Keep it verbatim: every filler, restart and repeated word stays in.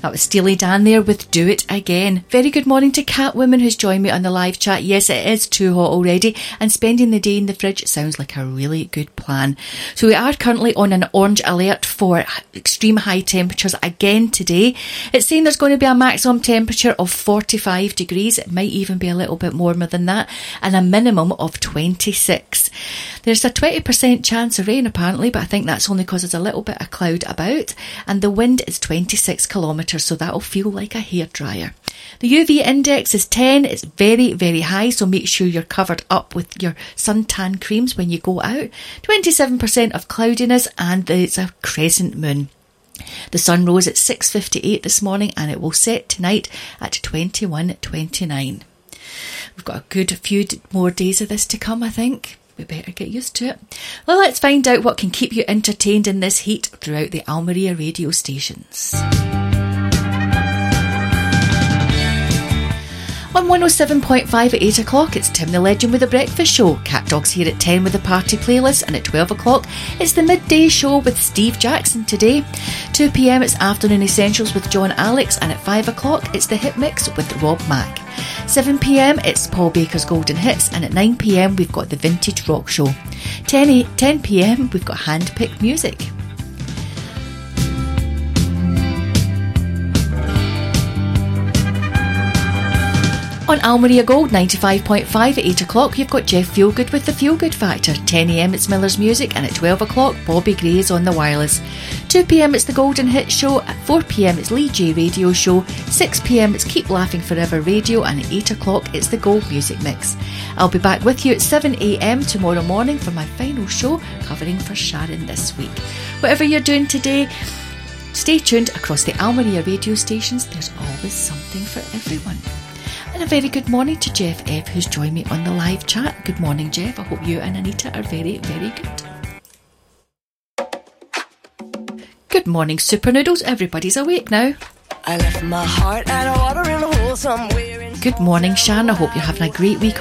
That was Steely Dan there with Do It Again. Very good morning to Catwoman, who's joined me on the live chat. Yes, it is too hot already, and spending the day in the fridge sounds like a really good plan. So we are currently on an orange alert for extreme high temperatures again today. It's saying there's going to be a maximum temperature of forty-five degrees. It might even be a little bit warmer than that, and a minimum of twenty-six. There's a twenty percent chance of rain apparently, but I think that's only because there's a little bit of cloud about, and the wind is twenty-six kilometres, so that'll feel like a hairdryer. The U V index is ten. It's very, very high, so make sure you're covered up with your suntan creams when you go out. twenty-seven percent of cloudiness, and it's a crescent moon. The sun rose at six fifty-eight this morning, and it will set tonight at twenty-one twenty-nine. We've got a good few more days of this to come, I think. We better get used to it. Well, let's find out what can keep you entertained in this heat throughout the Almeria radio stations. On one oh seven point five at eight o'clock, it's Tim the Legend with The Breakfast Show. Cat Dog's here at ten with the party playlist, and at twelve o'clock, it's the Midday Show with Steve Jackson today. two p.m, it's Afternoon Essentials with John Alex, and at five o'clock, it's the Hit Mix with Rob Mack. seven p.m, it's Paul Baker's Golden Hits, and at nine p.m, we've got the Vintage Rock Show. ten p.m, we've got hand-picked music. On Almeria Gold ninety-five point five at eight o'clock, you've got Jeff Feelgood with the Feelgood Factor. ten a.m, it's Miller's Music, and at twelve o'clock, Bobby Gray is on the wireless. two p.m, it's the Golden Hit Show. At four p.m, it's Lee J Radio Show. six p.m, it's Keep Laughing Forever Radio, and at eight o'clock, it's the Gold Music Mix. I'll be back with you at seven a.m. tomorrow morning for my final show, covering for Sharon this week. Whatever you're doing today, stay tuned across the Almeria radio stations. There's always something for everyone. And a very good morning to Jeff F, who's joined me on the live chat. Good morning, Jeff. I hope you and Anita are very, very good. Good morning, Super Noodles. Everybody's awake now. I left my heart and water in a hole somewhere in. Good morning, Sharon. I hope you're having a great week